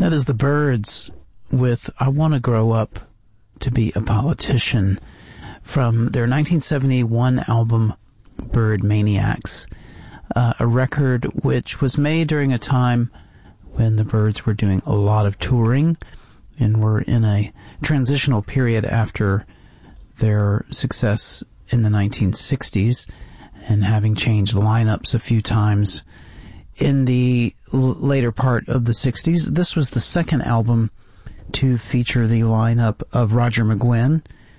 That is the Byrds with I Want to Grow Up to Be a Politician from their 1971 album Byrd Maniacs, a record which was made during a time when the Byrds were doing a lot of touring and were in a transitional period after their success in the 1960s and having changed lineups a few times in the later part of the 60s. This was the second album to feature the lineup of Roger McGuinn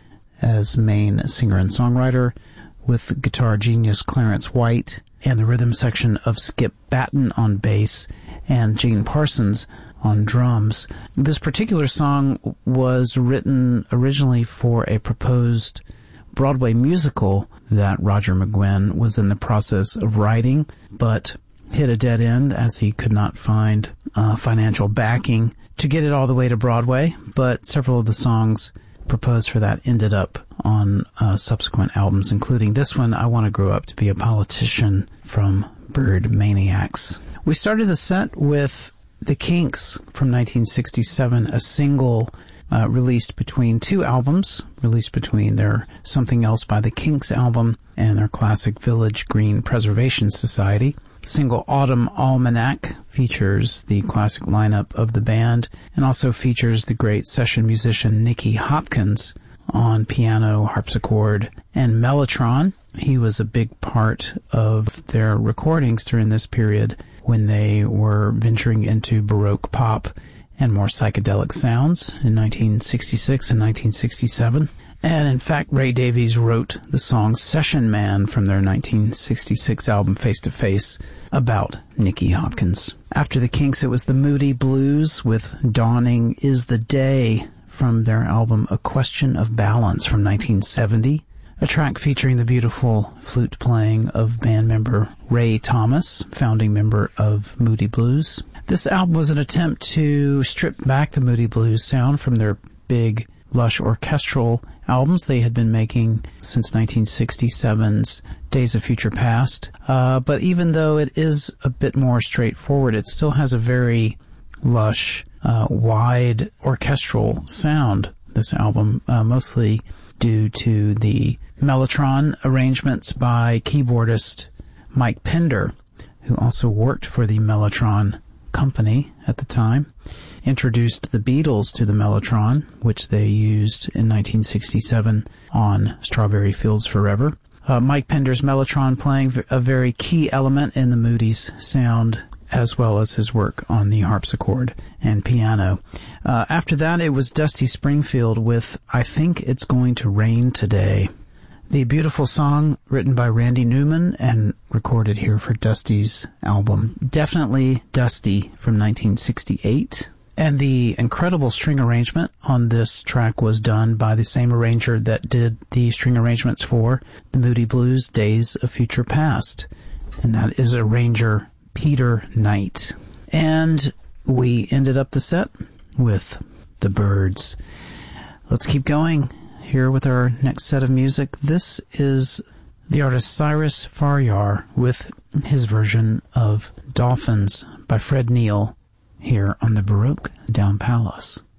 as main singer and songwriter, with guitar genius Clarence White and the rhythm section of Skip Batten on bass and Gene Parsons on drums. This particular song was written originally for a proposed Broadway musical that Roger McGuinn was in the process of writing, but hit a dead end as he could not find financial backing to get it all the way to Broadway. But several of the songs proposed for that ended up on subsequent albums, including this one, I Want to Grow Up to Be a Politician, from Byrd Maniacs. We started the set with The Kinks from 1967, a single released between two albums, released between their Something Else by the Kinks album and their classic Village Green Preservation Society. The single Autumn Almanac features the classic lineup of the band and also features the great session musician Nicky Hopkins on piano, harpsichord, and mellotron. He was a big part of their recordings during this period when they were venturing into Baroque pop and more psychedelic sounds in 1966 and 1967. And in fact, Ray Davies wrote the song Session Man from their 1966 album Face to Face about Nicky Hopkins. After the Kinks, it was the Moody Blues with Dawning Is the Day from their album A Question of Balance from 1970, a track featuring the beautiful flute playing of band member Ray Thomas, founding member of Moody Blues. This album was an attempt to strip back the Moody Blues sound from their big, lush orchestral albums they had been making since 1967's Days of Future Past. But even though it is a bit more straightforward, it still has a very lush, wide orchestral sound, this album, mostly due to the mellotron arrangements by keyboardist Mike Pender, who also worked for the Mellotron Company at the time, introduced the Beatles to the mellotron, which they used in 1967 on Strawberry Fields Forever. Mike Pender's mellotron playing a very key element in the Moody's sound, as well as his work on the harpsichord and piano. After that, it was Dusty Springfield with I Think It's Going to Rain Today, the beautiful song written by Randy Newman and recorded here for Dusty's album Definitely Dusty from 1968. And the incredible string arrangement on this track was done by the same arranger that did the string arrangements for the Moody Blues Days of Future Past, and that is arranger Peter Knight. And we ended up the set with the Byrds. Let's keep going here with our next set of music. This is the artist Cyrus Faryar with his version of Dolphins by Fred Neil here on the Baroque Down Palace.